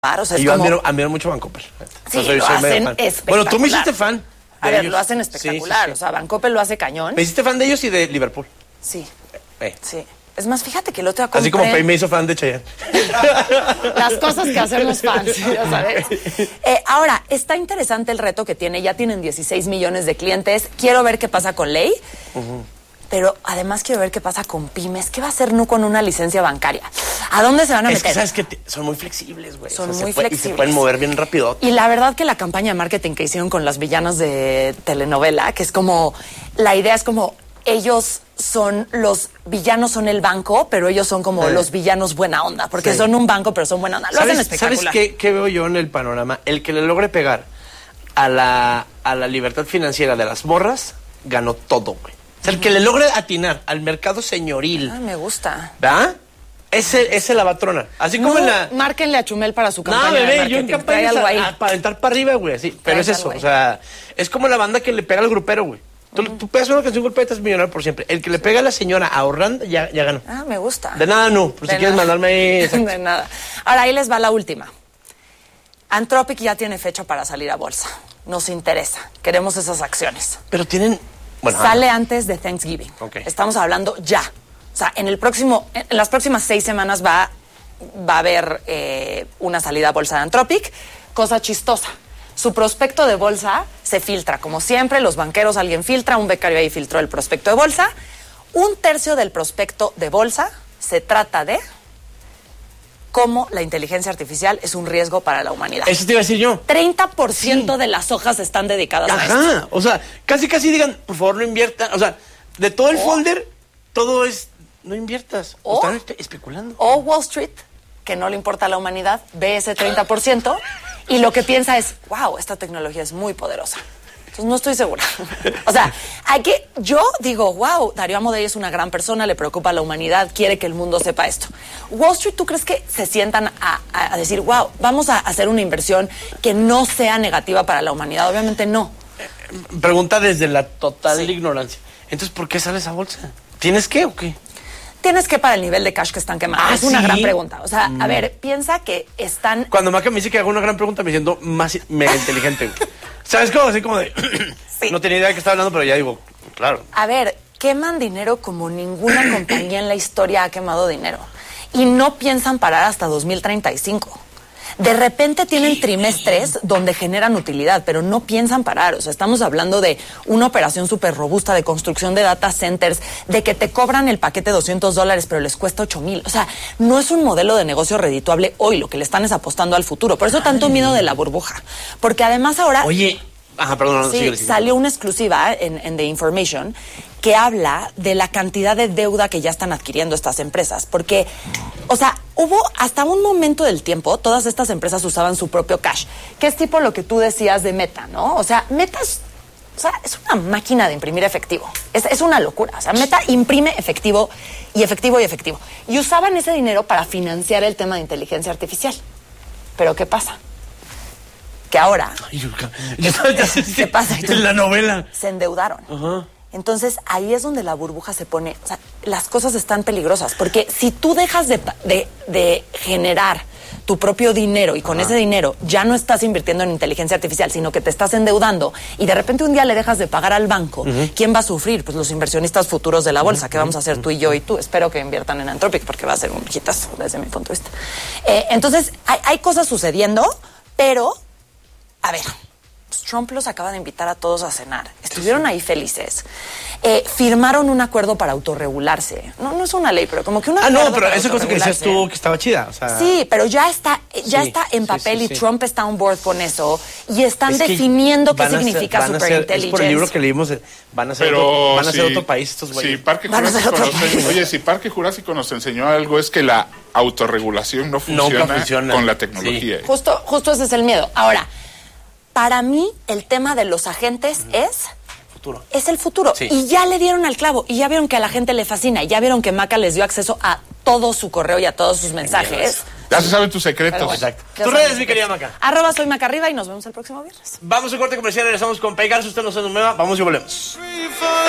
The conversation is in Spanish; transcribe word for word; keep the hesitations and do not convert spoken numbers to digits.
O sea, y yo como... admiro, admiro mucho Bancoppel. Sí, o sea, lo soy hacen fan. espectacular. Bueno, tú me hiciste fan. A ver, ellos. lo hacen espectacular. Sí, sí, sí. O sea, Bancoppel lo hace cañón. Me hiciste fan de ellos y de Liverpool. Sí. Eh. Sí. Es más, fíjate que el otro día compré... Así como Pei me hizo fan de Chayanne. Las cosas que hacemos fans, ya sabes. Eh, ahora, está interesante el reto que tiene. Ya tienen dieciséis millones de clientes. Quiero ver qué pasa con Ley. Uh-huh. Pero además quiero ver qué pasa con pymes. ¿Qué va a hacer Nu con una licencia bancaria? ¿A dónde se van a meter? Es que sabes que te, son muy flexibles, güey. Son o sea, muy se puede, flexibles. Y se pueden mover bien rápido. Y la verdad que la campaña de marketing que hicieron con las villanas de telenovela, que es como... La idea es como... Ellos son los villanos, son el banco, pero ellos son como sí. los villanos buena onda, porque sí. son un banco, pero son buena onda. Lo hacen espectacular. ¿Sabes qué, qué veo yo en el panorama? El que le logre pegar a la, a la libertad financiera de las morras, ganó todo, güey. O sea, el que le logre atinar al mercado señoril. Ah, me gusta. ¿Verdad? Ese, ese la va a tronar. Así como no, en la... Márquenle a Chumel para su campaña. No, bebé, de marketing. yo en campaña algo ahí. A, para entrar para arriba, güey, así. Pero es eso, o sea, es como la banda que le pega al grupero, güey. Tú, uh-huh. tú pegas una canción golpea y estás millonario por siempre. El que le pega a la señora ahorrando, ya, ya ganó. Ah, me gusta. De nada, no. Por si quieres mandarme ahí. De nada. Ahora, ahí les va la última. Anthropic ya tiene fecha para salir a bolsa. Nos interesa. Queremos esas acciones. Pero tienen... Bueno, Sale ah. antes de Thanksgiving. Okay. Estamos hablando ya. O sea, en el próximo, en las próximas seis semanas va, va a haber eh, una salida a bolsa de Anthropic. Cosa chistosa. Su prospecto de bolsa se filtra, como siempre, los banqueros, alguien filtra, un becario ahí filtró el prospecto de bolsa. Un tercio del prospecto de bolsa se trata de cómo la inteligencia artificial es un riesgo para la humanidad. Eso te iba a decir yo. treinta por ciento sí. de las hojas están dedicadas Ajá. a esto. O sea, casi casi digan, por favor no inviertan. O sea, de todo el oh. folder, todo es, no inviertas. O, están espe- especulando. O Wall Street, que no le importa a la humanidad, ve ese treinta por ciento y lo que piensa es, wow, esta tecnología es muy poderosa. Entonces no estoy segura. O sea, hay que, yo digo, wow, Darío Amodei es una gran persona, le preocupa a la humanidad, quiere que el mundo sepa esto. Wall Street, ¿tú crees que se sientan a, a, a decir, wow, vamos a hacer una inversión que no sea negativa para la humanidad? Obviamente no. Pregunta desde la total sí. ignorancia. Entonces, ¿por qué sale esa bolsa? ¿Tienes qué o qué? Tienes que para el nivel de cash que están quemando. Ah, es una ¿sí? gran pregunta. O sea, mm. a ver, piensa que están... Cuando Maca me dice que hago una gran pregunta, me siento más mega inteligente. ¿Sabes cómo? Así como de... sí. No tenía idea de qué estaba hablando, pero ya digo, claro. A ver, queman dinero como ninguna compañía en la historia ha quemado dinero. Y no piensan parar hasta dos mil treinta y cinco. De repente tienen trimestres donde generan utilidad, pero no piensan parar. O sea, estamos hablando de una operación súper robusta de construcción de data centers, de que te cobran el paquete de doscientos dólares, pero les cuesta ocho mil. O sea, no es un modelo de negocio redituable hoy, lo que le están es apostando al futuro. Por eso tanto miedo de la burbuja. Porque además ahora... Oye, ajá, perdón. Sí, síguele, síguele. Salió una exclusiva en, en The Information que habla de la cantidad de deuda que ya están adquiriendo estas empresas. Porque, o sea, hubo hasta un momento del tiempo, todas estas empresas usaban su propio cash, que es tipo lo que tú decías de Meta, ¿no? O sea, Meta es, o sea, es una máquina de imprimir efectivo. Es, es una locura. O sea, Meta imprime efectivo y efectivo y efectivo. Y usaban ese dinero para financiar el tema de inteligencia artificial. Pero ¿qué pasa? Que ahora... Ay, yo, yo, ¿qué pasa? En la novela. Se endeudaron. Ajá. Entonces, ahí es donde la burbuja se pone... O sea, las cosas están peligrosas. Porque si tú dejas de, de, de generar tu propio dinero y con Ajá. ese dinero ya no estás invirtiendo en inteligencia artificial, sino que te estás endeudando y de repente un día le dejas de pagar al banco, uh-huh. ¿quién va a sufrir? Pues los inversionistas futuros de la bolsa. Uh-huh. ¿Qué vamos a hacer tú y yo y tú? Espero que inviertan en Anthropic porque va a ser un hitazo desde mi punto de vista. Eh, entonces, hay, hay cosas sucediendo, pero... A ver, Trump los acaba de invitar a todos a cenar. Estuvieron ahí felices. Eh, firmaron un acuerdo para autorregularse. No, no es una ley, pero como que una. Ah, no, pero esa cosa que decías tú que estaba chida. O sea... Sí, pero ya está, ya sí, está en papel sí, sí, y sí. Trump está on board con eso. Y están es definiendo qué significa superintelligence. Es por el libro que leímos, van a ser, otro, van a ser si, otro país estos güeyes. Si Parque Jurásico nos enseñó, oye, si Parque Jurásico nos enseñó algo es que la autorregulación no funciona, no funciona. con la tecnología. Sí. Justo, justo ese es el miedo. Ahora, para mí, el tema de los agentes uh-huh. es... Futuro. Es el futuro. Sí. Y ya le dieron al clavo. Y ya vieron que a la gente le fascina. Y ya vieron que Maca les dio acceso a todo su correo y a todos sus mensajes. Ya se saben tus secretos. Bueno, exacto. Tus redes, mi querida Maca. Arroba soy Maca Arriba y nos vemos el próximo viernes. Vamos a corte comercial. Regresamos con Peigar. Si usted no se nos mueva, vamos y volvemos.